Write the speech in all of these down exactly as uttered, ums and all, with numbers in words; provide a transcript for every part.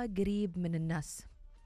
صوتها قريب من الناس.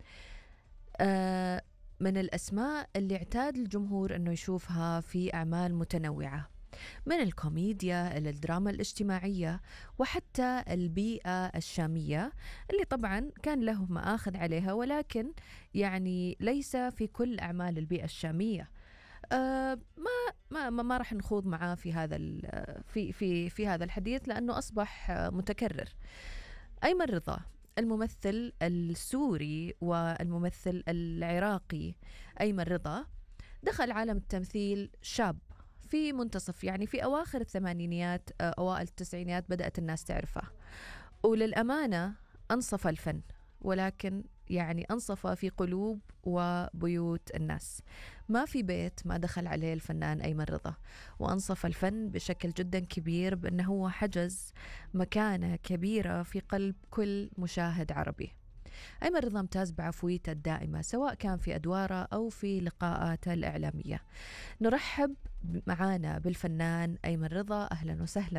آه من الأسماء اللي اعتاد الجمهور أنه يشوفها في أعمال متنوعة، من الكوميديا إلى الدراما الاجتماعية وحتى البيئة الشامية اللي طبعا كان له مآخذ عليها، ولكن يعني ليس في كل أعمال البيئة الشامية. آه ما ما ما, ما راح نخوض معاه في هذا في في في هذا الحديث لأنه أصبح متكرر. أيمن رضا الممثل السوري والممثل العراقي. أيمن رضا دخل عالم التمثيل شاب في منتصف، يعني في أواخر الثمانينيات أوائل التسعينيات بدأت الناس تعرفه، وللأمانة أنصف الفن، ولكن يعني أنصف في قلوب وبيوت الناس. ما في بيت ما دخل عليه الفنان أيمن رضا، وأنصف الفن بشكل جدا كبير بأنه هو حجز مكانة كبيرة في قلب كل مشاهد عربي. أيمن رضا امتاز بعفويته الدائمة سواء كان في أدواره أو في لقاءاته الإعلامية. نرحب معانا بالفنان أيمن رضا، أهلا وسهلا.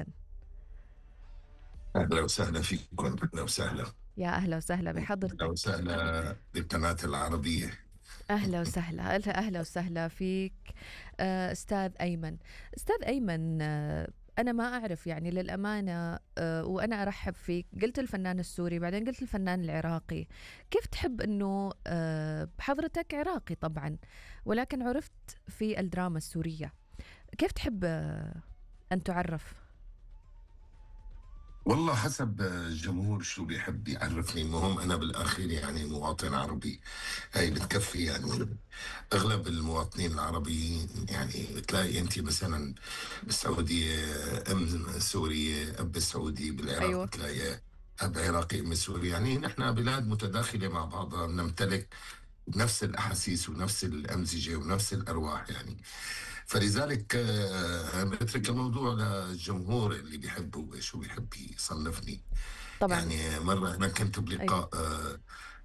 أهلا وسهلا فيكم. أهلا وسهلا. يا أهلا وسهلا بحضرتك. أهلا وسهلا بالقناة العربية. أهلا وسهلا أهلا وسهلا فيك أستاذ أيمن. أستاذ أيمن، أنا ما أعرف يعني للأمانة، وأنا أرحب فيك. قلت الفنان السوري بعدين قلت الفنان العراقي. كيف تحب أنه حضرتك عراقي طبعا، ولكن عرفت في الدراما السورية، كيف تحب أن تعرف؟ والله حسب الجمهور شو بيحب يعرفني، المهم أنا بالأخير يعني مواطن عربي، هاي بتكفي. يعني أغلب المواطنين العربيين يعني بتلاقي أنت مثلا بالسعودية أم سورية، أب سعودي، بالعراق أيوة. بتلاقي أب عراقي أم سوري. يعني نحن بلاد متداخلة مع بعضها، بنمتلك نفس الأحاسيس ونفس الأمزجة ونفس الأرواح يعني. فلذلك آه، بترك الموضوع للجمهور اللي بيحبه شو بيحب يصنفني. طبعا. يعني مرة أنا كنت أيوة. بلقاء آه،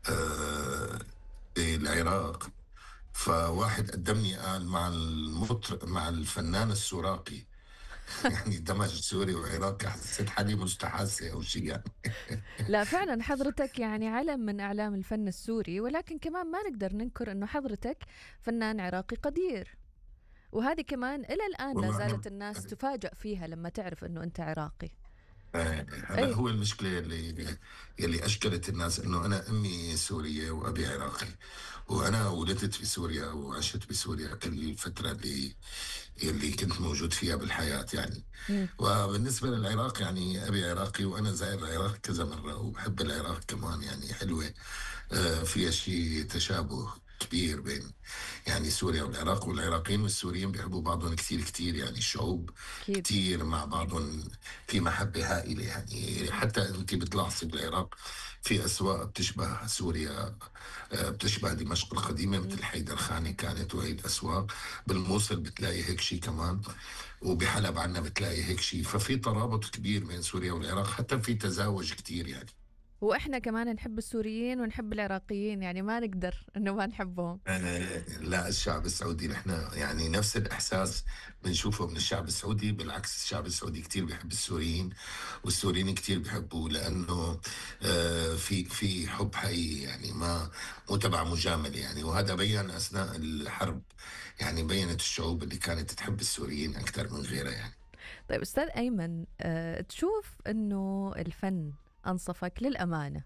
آه، بالعراق، فواحد قدمني قال مع المطر مع الفنان السوراقي. يعني دمج سوري وعراقي، حسيت حالي مستحاثة أو شيء يعني. لا فعلا حضرتك يعني علم من أعلام الفن السوري، ولكن كمان ما نقدر ننكر أنه حضرتك فنان عراقي قدير، وهذه كمان إلى الآن لا والله زالت أنا الناس تفاجأ فيها لما تعرف أنه أنت عراقي. آه، هلا أي. هو المشكلة اللي اللي أشكلت الناس إنه أنا أمي سورية وأبي عراقي، وأنا ولدت في سوريا وعشت بسوريا كل الفترة اللي اللي كنت موجود فيها بالحياة يعني. مم. وبالنسبة للعراق يعني أبي عراقي، وأنا زائر العراق كذا مرة وبحب العراق كمان، يعني حلوة. آه، فيها شيء تشابه كبير بين يعني سوريا والعراق، والعراقيين والسوريين بيحبوا بعضهم كثير كثير، يعني الشعوب أكيد. كثير مع بعضهم في محبة هائلة. يعني حتى أنت بتلاحظي بالعراق في أسواق بتشبه سوريا، آه، بتشبه دمشق القديمة مم. مثل حيدر خانة كانت وهي الأسواق. بالموصل بتلاقي هيك شيء كمان، وبحلب عنا بتلاقي هيك شيء. ففي ترابط كبير بين سوريا والعراق، حتى في تزاوج كثير يعني. وإحنا كمان نحب السوريين ونحب العراقيين، يعني ما نقدر أنه ما نحبهم. آه، لا، الشعب السعودي نحن يعني نفس الإحساس بنشوفه من الشعب السعودي. بالعكس الشعب السعودي كتير بيحب السوريين، والسوريين كتير بيحبوه، لأنه آه، في في حب حقيقي يعني، ما مو تبع مجاملة يعني. وهذا بين أثناء الحرب، يعني بينت الشعوب اللي كانت تحب السوريين أكثر من غيرها يعني. طيب أستاذ أيمن، أه تشوف أنه الفن أنصفك للأمانة،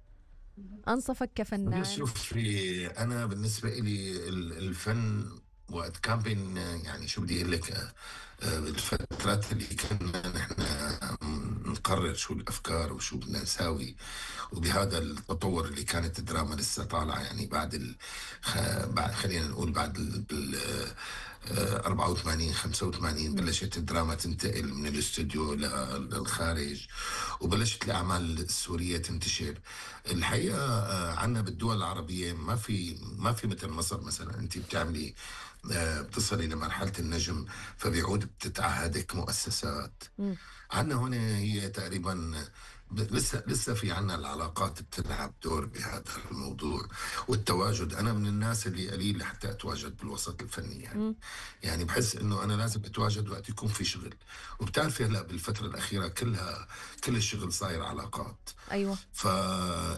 أنصفك هلا كفنان؟ شوفي، أنا بالنسبة لي ال- الفن وقت كان بين يعني شو بدي أقول لك، آه، آه، بالفترات اللي كنا نحن نقرر شو الأفكار وشو بدنا نساوي، وبهذا التطور اللي كانت الدراما لسه طالعة يعني بعد ال... خ... بعد خلينا نقول بعد ال... بال آه، أربعة وثمانين خمسة وثمانين مم. بلشت الدراما تنتقل من الاستوديو ل- للخارج، وبلشت الأعمال السورية تنتشر. الحقيقة آه، عنا بالدول العربية ما في ما في مثل مصر مثلا. أنت بتعملي آه، بتصلي لمرحلة النجم، فبيعود بتتعهدك مؤسسات. مم. عنا هنا هي تقريبا ب- لسه لسه في عنا العلاقات بتلعب دور بهذا الموضوع، والتواجد. أنا من الناس اللي قليل حتى أتواجد بالوسط الفني يعني. مم. يعني بحس إنه أنا لازم أتواجد وقت يكون في شغل. وبتعرفي هلا بالفترة الأخيرة كلها كل الشغل صاير علاقات. أيوة. ف